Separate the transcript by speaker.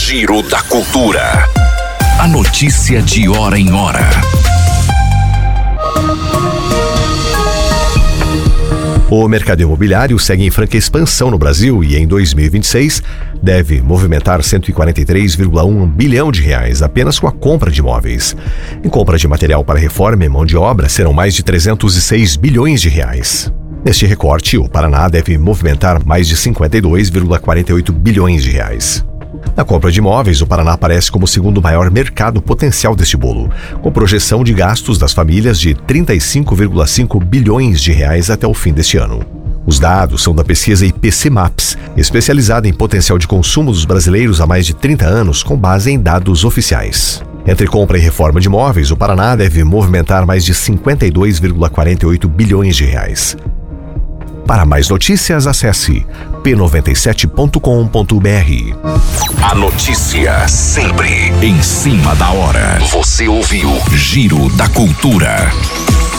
Speaker 1: Giro da Cultura. A notícia de hora em hora.
Speaker 2: O mercado imobiliário segue em franca expansão no Brasil e em 2026 deve movimentar 143,1 bilhão de reais apenas com a compra de imóveis. Em compra de material para reforma e mão de obra serão mais de 306 bilhões de reais. Neste recorte, o Paraná deve movimentar mais de 52,48 bilhões de reais. Na compra de imóveis, o Paraná aparece como o segundo maior mercado potencial deste bolo, com projeção de gastos das famílias de 35,5 bilhões de reais até o fim deste ano. Os dados são da pesquisa IPC Maps, especializada em potencial de consumo dos brasileiros há mais de 30 anos, com base em dados oficiais. Entre compra e reforma de imóveis, o Paraná deve movimentar mais de 52,48 bilhões de reais. Para mais notícias, acesse p97.com.br.
Speaker 1: A notícia sempre em cima da hora. Você ouviu Giro da Cultura.